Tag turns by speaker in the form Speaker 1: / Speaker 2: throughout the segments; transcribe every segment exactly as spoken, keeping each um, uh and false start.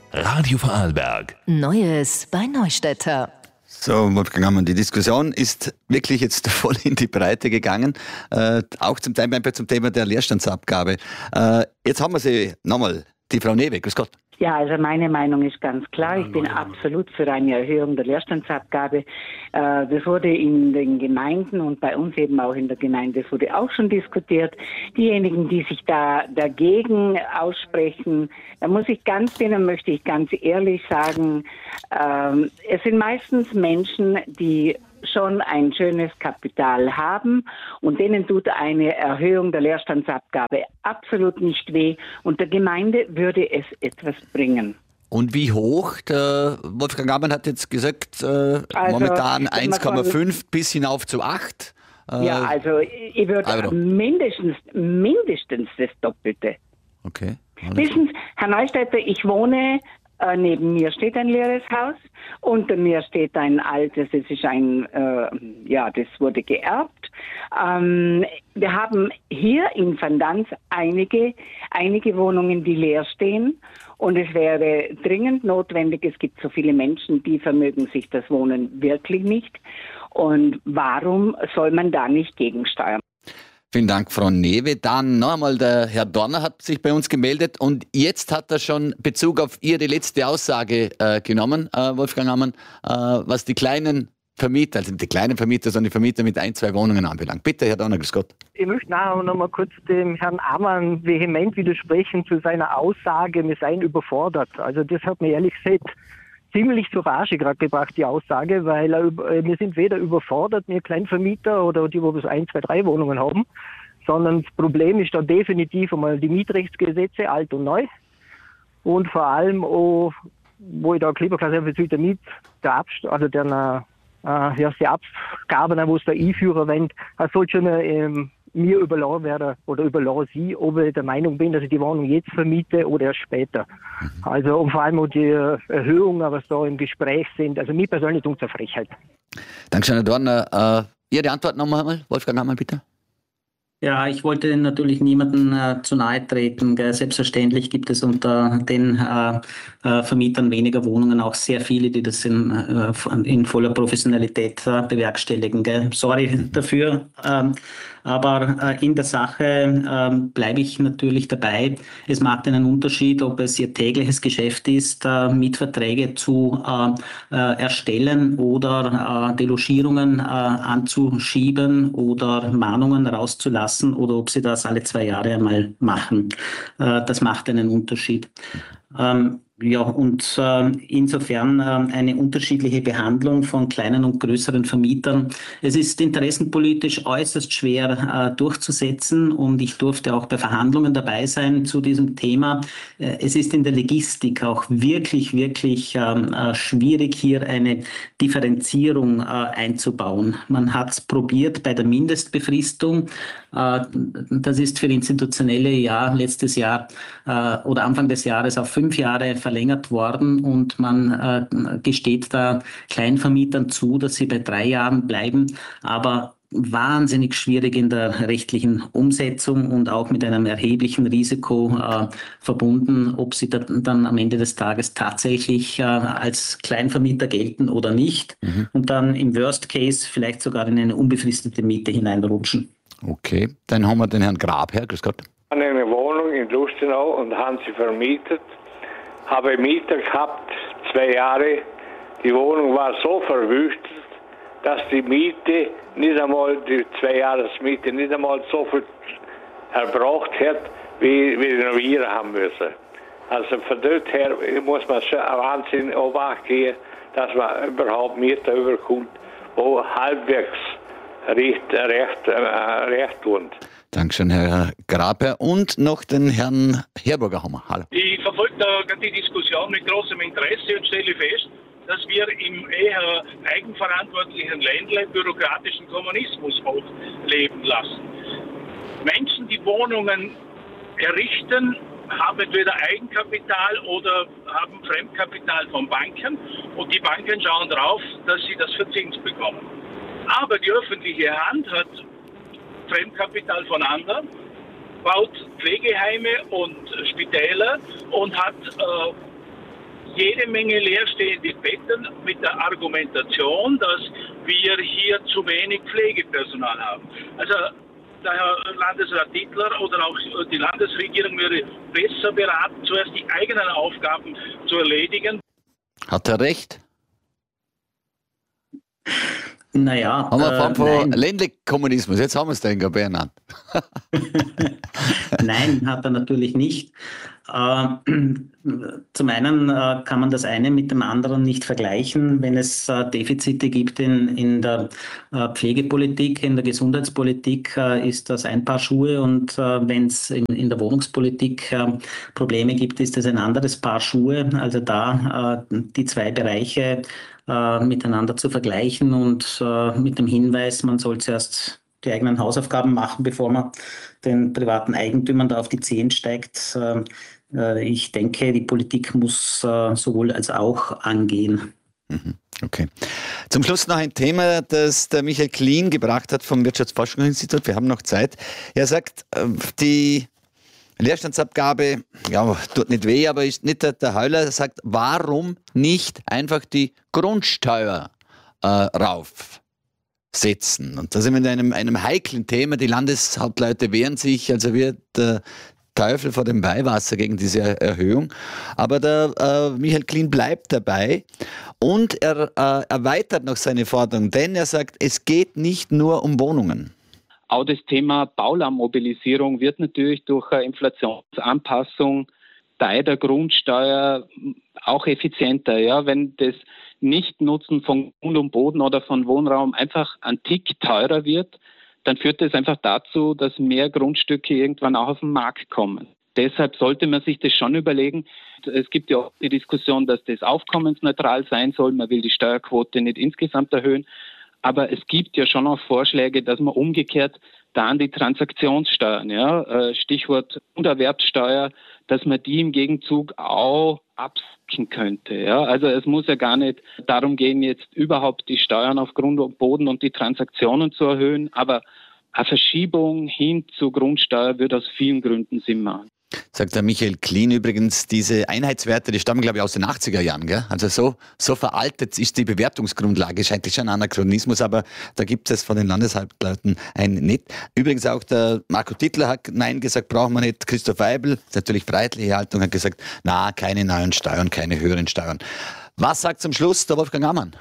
Speaker 1: Radio Vorarlberg.
Speaker 2: Neues bei Neustädter.
Speaker 3: So, Wolfgang Ammann, die Diskussion ist wirklich jetzt voll in die Breite gegangen, äh, auch zum, zum Thema der Leerstandsabgabe. Äh, jetzt haben wir sie nochmal, die Frau Newe, grüß Gott.
Speaker 4: Ja, also meine Meinung ist ganz klar. Ich bin absolut für eine Erhöhung der Leerstandsabgabe. Äh, das wurde in den Gemeinden und bei uns eben auch in der Gemeinde, das wurde auch schon diskutiert. Diejenigen, die sich da dagegen aussprechen, da muss ich ganz, denen möchte ich ganz ehrlich sagen, ähm, es sind meistens Menschen, die schon ein schönes Kapital haben und denen tut eine Erhöhung der Leerstandsabgabe absolut nicht weh und der Gemeinde würde es etwas bringen.
Speaker 3: Und wie hoch? Der Wolfgang Ammann hat jetzt gesagt, äh,
Speaker 4: also,
Speaker 3: momentan eins Komma fünf bis hinauf zu acht. Äh,
Speaker 4: ja, also ich würde mindestens, mindestens das Doppelte.
Speaker 3: Okay.
Speaker 4: Wissen Sie, Herr Neustädter, ich wohne, äh, neben mir steht ein leeres Haus, unter mir steht ein altes, das ist ein, äh, ja, das wurde geerbt. Ähm, wir haben hier in Vandanz einige, einige Wohnungen, die leer stehen und es wäre dringend notwendig, es gibt so viele Menschen, die vermögen sich das Wohnen wirklich nicht und warum soll man da nicht gegensteuern?
Speaker 3: Vielen Dank, Frau Newe. Dann noch einmal, der Herr Dorner hat sich bei uns gemeldet und jetzt hat er schon Bezug auf Ihre letzte Aussage äh, genommen, äh, Wolfgang Ammann, äh, was die kleinen Vermieter, also die kleinen Vermieter, sondern die Vermieter mit ein, zwei Wohnungen anbelangt. Bitte, Herr Dorner, grüß Gott.
Speaker 5: Ich möchte nachher noch mal kurz dem Herrn Ammann vehement widersprechen zu seiner Aussage, wir seien überfordert. Also das hat mir ehrlich gesagt ziemlich zur Rage gerade gebracht, die Aussage, weil äh, wir sind weder überfordert, wir Kleinvermieter oder die, wo wir ein, zwei, drei Wohnungen haben, sondern das Problem ist da definitiv einmal die Mietrechtsgesetze, alt und neu. Und vor allem auch, wo ich da Kleberklasse habe, bezüglich der Miet, der Abst also der, äh, ja, die Abgaben, wo es der E-Führer wendet, das soll schon ähm, mir überlassen werden oder überlassen Sie, ob ich der Meinung bin, dass ich die Wohnung jetzt vermiete oder erst später. Also und vor allem auch die Erhöhungen, was da im Gespräch sind. Also mir persönlich tut es eine Frechheit.
Speaker 3: Dankeschön, Herr Dorner. Äh, Ihre Antwort nochmal, Wolfgang Ammann, bitte.
Speaker 6: Ja, ich wollte natürlich niemandem äh, zu nahe treten. Gell. Selbstverständlich gibt es unter den äh, äh, Vermietern weniger Wohnungen auch sehr viele, die das in, äh, in voller Professionalität äh, bewerkstelligen. Gell. Sorry dafür. Ähm, aber äh, in der Sache äh, bleibe ich natürlich dabei. Es macht einen Unterschied, ob es ihr tägliches Geschäft ist, äh, Mietverträge zu äh, äh, erstellen oder äh, Delogierungen äh, anzuschieben oder Mahnungen rauszulassen oder ob sie das alle zwei Jahre einmal machen. Äh, das macht einen Unterschied. Ähm, Ja, und äh, insofern äh, eine unterschiedliche Behandlung von kleinen und größeren Vermietern. Es ist interessenpolitisch äußerst schwer äh, durchzusetzen und ich durfte auch bei Verhandlungen dabei sein zu diesem Thema. Äh, es ist in der Logistik auch wirklich, wirklich äh, schwierig, hier eine Differenzierung äh, einzubauen. Man hat es probiert bei der Mindestbefristung. Äh, das ist für institutionelle Jahr letztes Jahr äh, oder Anfang des Jahres auf fünf Jahre verlängert worden und man äh, gesteht da Kleinvermietern zu, dass sie bei drei Jahren bleiben, aber wahnsinnig schwierig in der rechtlichen Umsetzung und auch mit einem erheblichen Risiko äh, verbunden, ob sie da, dann am Ende des Tages tatsächlich äh, als Kleinvermieter gelten oder nicht mhm. und dann im Worst Case vielleicht sogar in eine unbefristete Miete hineinrutschen.
Speaker 3: Okay, dann haben wir den Herrn Grabherr. Grüß Gott.
Speaker 7: Ich habe eine Wohnung in Lustenau und haben sie vermietet. Habe Mieter gehabt, zwei Jahre. Die Wohnung war so verwüstet, dass die Miete nicht einmal, die zwei Jahresmiete nicht einmal so viel erbraucht hat, wie wir renovieren haben müssen. Also von dort her muss man schon ein Wahnsinn gehen, dass man überhaupt Mieter überkommt, wo halbwegs recht, recht, äh, recht tun.
Speaker 3: Dankeschön, Herr Grabherr. Und noch den Herrn Herburger haben wir. Hallo.
Speaker 8: Ich verfolge da die Diskussion mit großem Interesse und stelle fest, dass wir im eher eigenverantwortlichen Ländle bürokratischen Kommunismus leben lassen. Menschen, die Wohnungen errichten, haben entweder Eigenkapital oder haben Fremdkapital von Banken und die Banken schauen drauf, dass sie das verzinst bekommen. Aber die öffentliche Hand hat Fremdkapital von anderen, baut Pflegeheime und Spitäler und hat äh, jede Menge leerstehende Betten mit der Argumentation, dass wir hier zu wenig Pflegepersonal haben. Also der Herr Landesrat Dittler oder auch die Landesregierung wäre besser beraten, zuerst die eigenen Aufgaben zu erledigen.
Speaker 3: Hat er recht?
Speaker 6: Naja,
Speaker 3: haben wir
Speaker 6: äh,
Speaker 3: von Ländle-Kommunismus, jetzt haben wir es den Bernhard.
Speaker 6: Nein, hat er natürlich nicht. Äh, zum einen äh, kann man das eine mit dem anderen nicht vergleichen. Wenn es äh, Defizite gibt in, in der äh, Pflegepolitik, in der Gesundheitspolitik, äh, ist das ein Paar Schuhe, und äh, wenn es in, in der Wohnungspolitik äh, Probleme gibt, ist das ein anderes Paar Schuhe. Also da äh, die zwei Bereiche äh, miteinander zu vergleichen und äh, mit dem Hinweis, man soll zuerst die eigenen Hausaufgaben machen, bevor man den privaten Eigentümern da auf die Zehen steigt. Ich denke, die Politik muss sowohl als auch angehen.
Speaker 3: Okay. Zum Schluss noch ein Thema, das der Michael Klien gebracht hat vom Wirtschaftsforschungsinstitut. Wir haben noch Zeit. Er sagt, die Leerstandsabgabe, ja, tut nicht weh, aber ist nicht der, der Heuler. Er sagt, warum nicht einfach die Grundsteuer äh, rauf? setzen. Und da sind wir in einem, einem heiklen Thema. Die Landeshauptleute wehren sich, also wird der Teufel vor dem Weihwasser gegen diese Erhöhung. Aber der äh, Michael Klien bleibt dabei und er äh, erweitert noch seine Forderung, denn er sagt, es geht nicht nur um Wohnungen.
Speaker 1: Auch das Thema Baulärmmobilisierung wird natürlich durch eine Inflationsanpassung Teil der Grundsteuer auch effizienter. Ja, wenn das Nichtnutzen von Grund und Boden oder von Wohnraum einfach ein Tick teurer wird, dann führt das einfach dazu, dass mehr Grundstücke irgendwann auch auf den Markt kommen. Deshalb sollte man sich das schon überlegen. Es gibt ja auch die Diskussion, dass das aufkommensneutral sein soll. Man will die Steuerquote nicht insgesamt erhöhen. Aber es gibt ja schon auch Vorschläge, dass man umgekehrt dann die Transaktionssteuern, ja, Stichwort Grunderwerbsteuer, dass man die im Gegenzug auch absenken könnte. Ja. Also es muss ja gar nicht darum gehen, jetzt überhaupt die Steuern auf Grund und Boden und die Transaktionen zu erhöhen, aber eine Verschiebung hin zur Grundsteuer würde aus vielen Gründen Sinn machen.
Speaker 3: Sagt der Michael Klien übrigens, diese Einheitswerte, die stammen, glaube ich, aus den achtziger Jahren. Gell? Also so, so veraltet ist die Bewertungsgrundlage, scheint schon ein Anachronismus, aber da gibt es von den Landeshauptleuten ein nicht. Übrigens auch der Marco Dittler hat Nein gesagt, brauchen wir nicht. Christoph Eibl, natürlich freiheitliche Haltung, hat gesagt, na, keine neuen Steuern, keine höheren Steuern. Was sagt zum Schluss der Wolfgang Ammann?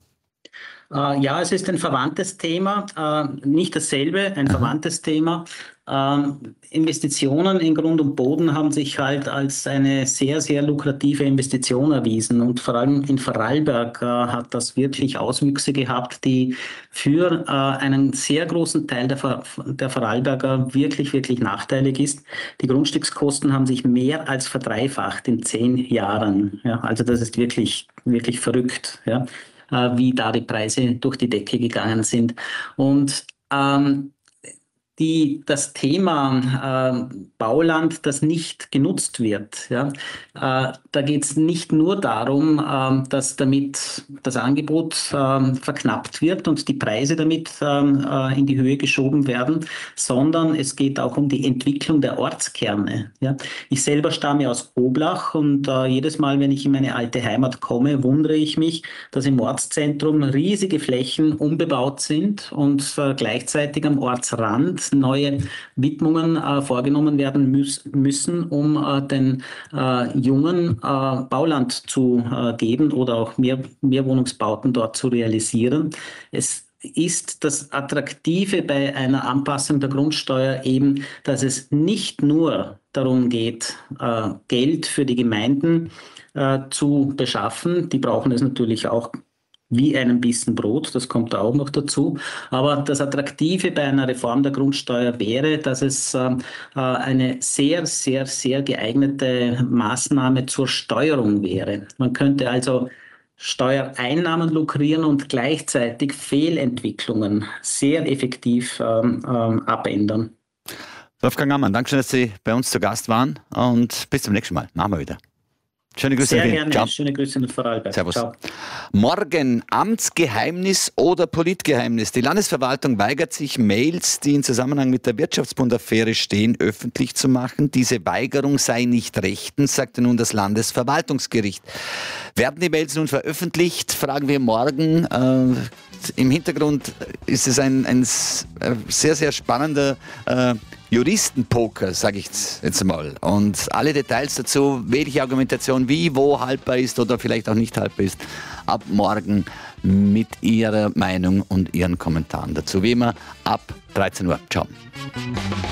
Speaker 6: Äh, ja, es ist ein verwandtes Thema, äh, nicht dasselbe, ein verwandtes Thema. Ähm, Investitionen in Grund und Boden haben sich halt als eine sehr, sehr lukrative Investition erwiesen, und vor allem in Vorarlberg äh, hat das wirklich Auswüchse gehabt, die für äh, einen sehr großen Teil der, Ver der Vorarlberger wirklich, wirklich nachteilig ist. Die Grundstückskosten haben sich mehr als verdreifacht in zehn Jahren. Ja, also das ist wirklich, wirklich verrückt, ja, äh, wie da die Preise durch die Decke gegangen sind. Und ähm, Die, das Thema äh, Bauland, das nicht genutzt wird, ja, äh, da geht es nicht nur darum, äh, dass damit das Angebot äh, verknappt wird und die Preise damit äh, in die Höhe geschoben werden, sondern es geht auch um die Entwicklung der Ortskerne. Ja. Ich selber stamme aus Oblach, und äh, jedes Mal, wenn ich in meine alte Heimat komme, wundere ich mich, dass im Ortszentrum riesige Flächen unbebaut sind und äh, gleichzeitig am Ortsrand neue Widmungen äh, vorgenommen werden müß, müssen, um äh, den äh, Jungen äh, Bauland zu äh, geben oder auch mehr, mehr Wohnungsbauten dort zu realisieren. Es ist das Attraktive bei einer Anpassung der Grundsteuer eben, dass es nicht nur darum geht, äh, Geld für die Gemeinden äh, zu beschaffen. Die brauchen es natürlich auch wie einen Bissen Brot, das kommt auch noch dazu. Aber das Attraktive bei einer Reform der Grundsteuer wäre, dass es äh, eine sehr, sehr, sehr geeignete Maßnahme zur Steuerung wäre. Man könnte also Steuereinnahmen lukrieren und gleichzeitig Fehlentwicklungen sehr effektiv ähm, ähm, abändern.
Speaker 3: Wolfgang Ammann, danke schön, dass Sie bei uns zu Gast waren, und bis zum nächsten Mal. Machen wir wieder. Schöne Grüße
Speaker 6: Sehr
Speaker 3: nach Wien.
Speaker 6: gerne.
Speaker 3: Ciao.
Speaker 6: Schöne Grüße nach Vorarlberg.
Speaker 3: Servus.
Speaker 6: Ciao.
Speaker 3: Morgen Amtsgeheimnis oder Politgeheimnis. Die Landesverwaltung weigert sich, Mails, die in Zusammenhang mit der Wirtschaftsbund-Affäre stehen, öffentlich zu machen. Diese Weigerung sei nicht rechtens, sagte nun das Landesverwaltungsgericht. Werden die Mails nun veröffentlicht, fragen wir morgen. Äh, Im Hintergrund ist es ein, ein sehr, sehr spannender äh, Juristenpoker, sage ich jetzt mal. Und alle Details dazu, welche Argumentation wie, wo haltbar ist oder vielleicht auch nicht haltbar ist, ab morgen mit Ihrer Meinung und Ihren Kommentaren dazu. Wie immer ab dreizehn Uhr. Ciao.